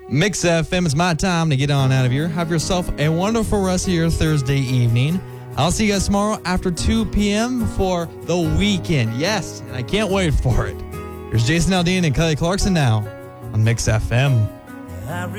Mix FM, it's my time to get on out of here. Have yourself a wonderful rest of your Thursday evening. I'll see you guys tomorrow after 2 p.m. for the weekend. Yes, and I can't wait for it. Here's Jason Aldean and Kelly Clarkson now on Mix FM.